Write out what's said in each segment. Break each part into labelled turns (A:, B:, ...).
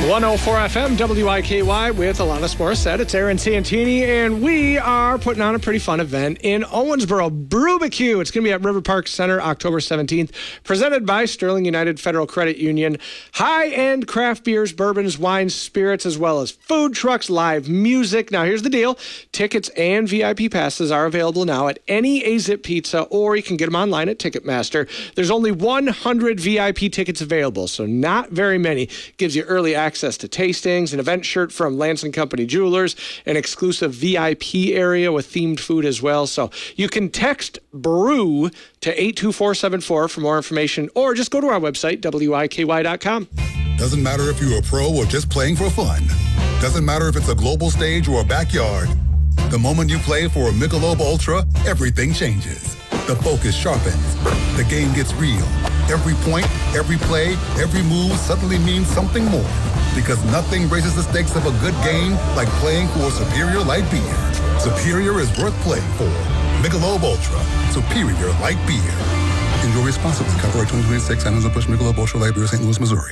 A: 104 FM WIKY with Alanis Morissette. It's Aaron Santini, and we are putting on a pretty fun event in Owensboro, Brewbarbecue. It's going to be at River Park Center October 17th, presented by Sterling United Federal Credit Union. High-end craft beers, bourbons, wines, spirits, as well as food trucks, live music. Now, here's the deal. Tickets and VIP passes are available now at any A-Zip Pizza, or you can get them online at Ticketmaster. There's only 100 VIP tickets available, so not very many. Gives you early access to tastings, an event shirt from Lance & Company Jewelers, an exclusive VIP area with themed food as well. So you can text BREW to 82474 for more information, or just go to our website, WIKY.com.
B: Doesn't matter if you're a pro or just playing for fun. Doesn't matter if it's a global stage or a backyard. The moment you play for a Michelob Ultra, everything changes. The focus sharpens. The game gets real. Every point, every play, every move suddenly means something more. Because nothing raises the stakes of a good game like playing for Superior Light Beer. Superior is worth playing for. Michelob Ultra. Superior Light Beer. Enjoy responsibly. Copyright 2026. Anheuser-Busch Michelob Ultra Light Beer, St. Louis, Missouri.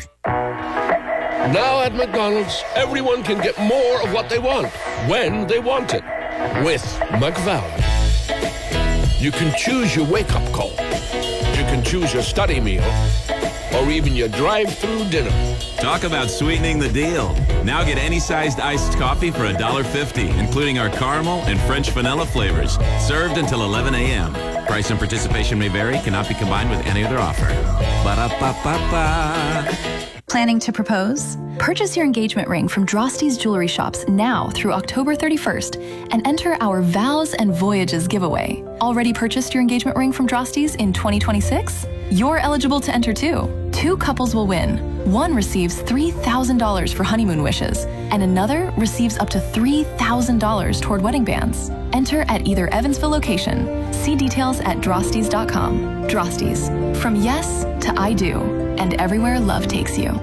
C: Now at McDonald's, everyone can get more of what they want, when they want it, with McValue. You can choose your wake-up call. You can choose your study meal, or even your drive-through dinner.
D: Talk about sweetening the deal. Now get any sized iced coffee for $1.50, including our caramel and French vanilla flavors. Served until 11 a.m. Price and participation may vary, cannot be combined with any other offer. Ba-da-ba-ba-ba.
E: Planning to propose? Purchase your engagement ring from Drosty's Jewelry Shops now through October 31st and enter our Vows and Voyages giveaway. Already purchased your engagement ring from Drosty's in 2026? You're eligible to enter too. 2 couples will win. One receives $3,000 for honeymoon wishes, and another receives up to $3,000 toward wedding bands. Enter at either Evansville location. See details at drostys.com. Drosty's. From yes to I do, and everywhere love takes you.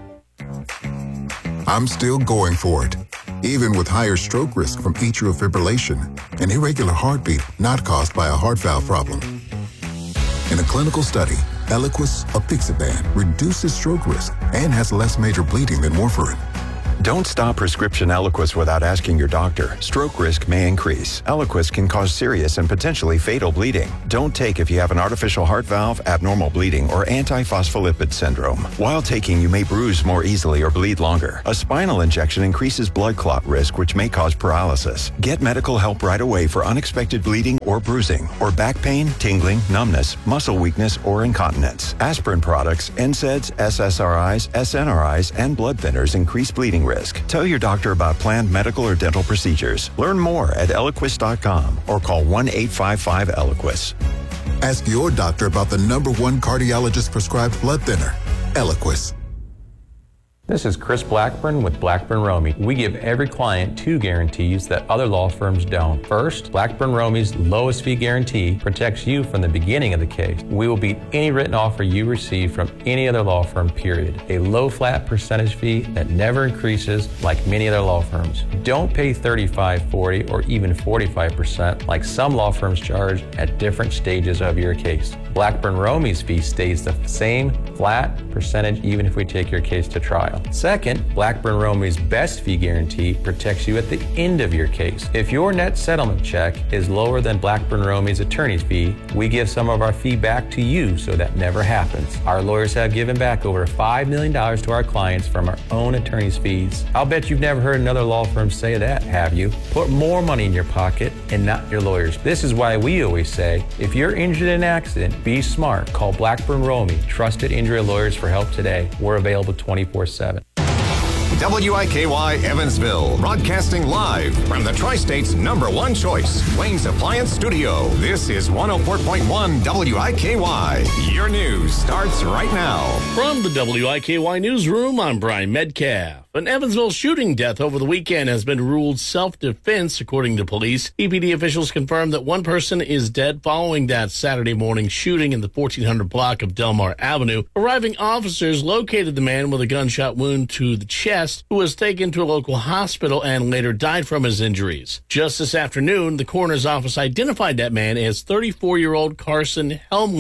B: I'm still going for it, even with higher stroke risk from atrial fibrillation, an irregular heartbeat not caused by a heart valve problem. In a clinical study, Eliquis apixaban reduces stroke risk and has less major bleeding than warfarin.
F: Don't stop prescription Eliquis without asking your doctor. Stroke risk may increase. Eliquis can cause serious and potentially fatal bleeding. Don't take if you have an artificial heart valve, abnormal bleeding, or antiphospholipid syndrome. While taking, you may bruise more easily or bleed longer. A spinal injection increases blood clot risk, which may cause paralysis. Get medical help right away for unexpected bleeding or bruising, or back pain, tingling, numbness, muscle weakness, or incontinence. Aspirin products, NSAIDs, SSRIs, SNRIs, and blood thinners increase bleeding risk. Tell your doctor about planned medical or dental procedures. Learn more at Eliquis.com or call 1-855-ELIQUIS.
B: Ask your doctor about the #1 cardiologist prescribed blood thinner, Eliquis.
G: This is Chris Blackburn with Blackburn Romey. We give every client 2 guarantees that other law firms don't. First, Blackburn Romey's lowest fee guarantee protects you from the beginning of the case. We will beat any written offer you receive from any other law firm, period. A low flat percentage fee that never increases like many other law firms. Don't pay 35, 40, or even 45% like some law firms charge at different stages of your case. Blackburn Romey's fee stays the same flat percentage even if we take your case to trial. Second, Blackburn Romey's best fee guarantee protects you at the end of your case. If your net settlement check is lower than Blackburn Romey's attorney's fee, we give some of our fee back to you so that never happens. Our lawyers have given back over $5 million to our clients from our own attorney's fees. I'll bet you've never heard another law firm say that, have you? Put more money in your pocket and not your lawyers. This is why we always say, if you're injured in an accident, be smart. Call Blackburn Romey, trusted injury lawyers for help today. We're available 24/7.
H: WIKY Evansville, broadcasting live from the Tri-State's #1 choice, Wayne's Appliance Studio. This is 104.1 WIKY. Your news starts right now.
I: From the WIKY Newsroom, I'm Brian Medcalf. An Evansville shooting death over the weekend has been ruled self-defense, according to police. EPD officials confirmed that one person is dead following that Saturday morning shooting in the 1400 block of Delmar Avenue. Arriving officers located the man with a gunshot wound to the chest, who was taken to a local hospital and later died from his injuries. Just this afternoon, the coroner's office identified that man as 34-year-old Carson Helmling.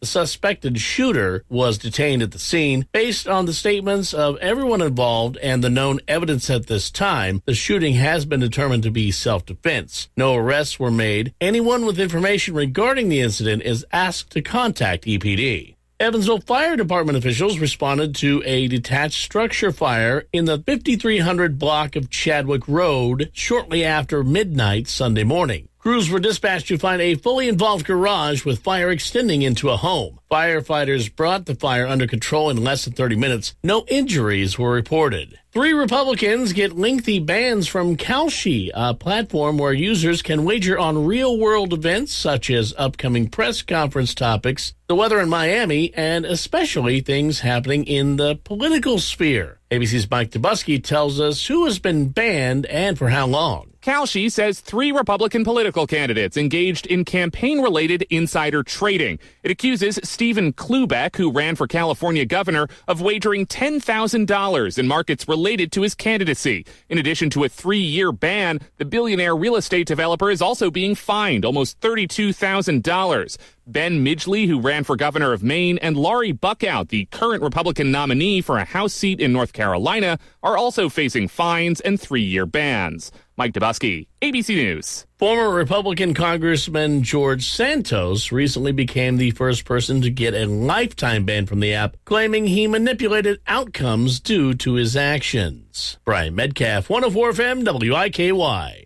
I: The suspected shooter was detained at the scene. Based on the statements of everyone involved and the known evidence at this time, the shooting has been determined to be self-defense. No arrests were made. Anyone with information regarding the incident is asked to contact EPD. Evansville Fire Department officials responded to a detached structure fire in the 5300 block of Chadwick Road shortly after midnight Sunday morning. Crews were dispatched to find a fully involved garage with fire extending into a home. Firefighters brought the fire under control in less than 30 minutes. No injuries were reported. 3 Republicans get lengthy bans from Kalshi, a platform where users can wager on real-world events such as upcoming press conference topics, the weather in Miami, and especially things happening in the political sphere. ABC's Mike Dubusky tells us who has been banned and for how long.
J: Kalshi says 3 Republican political candidates engaged in campaign-related insider trading. It accuses Stephen Klubeck, who ran for California governor, of wagering $10,000 in markets related to his candidacy. In addition to a 3-year ban, the billionaire real estate developer is also being fined almost $32,000. Ben Midgley, who ran for governor of Maine, and Laurie Buckout, the current Republican nominee for a House seat in North Carolina, are also facing fines and 3-year bans. Mike Dubusky, ABC News.
I: Former Republican Congressman George Santos recently became the first person to get a lifetime ban from the app, claiming he manipulated outcomes due to his actions. Brian Medcalf, 104 FM, WIKY.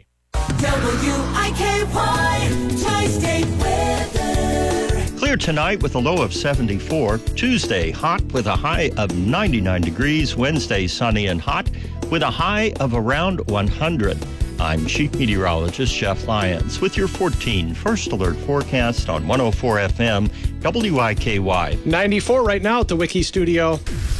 K: WIKY, Tri-State weather. Clear tonight with a low of 74. Tuesday, hot with a high of 99 degrees. Wednesday, sunny and hot with a high of around 100. I'm Chief Meteorologist Jeff Lyons with your 14 First Alert forecast on 104 FM, WIKY.
A: 94 right now at the Wiki Studio.